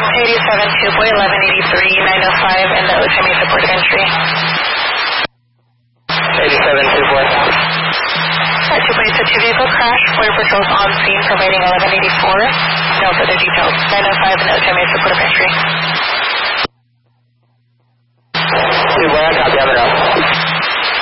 87 2-boy, 1183, 905 in the Ocho Mesa Port of Entry. 87 2-boy. 2-boy, it's a two-vehicle crash. Border Patrol's on scene providing 1184. No further details. 905 in the Ocho Mesa Port of Entry.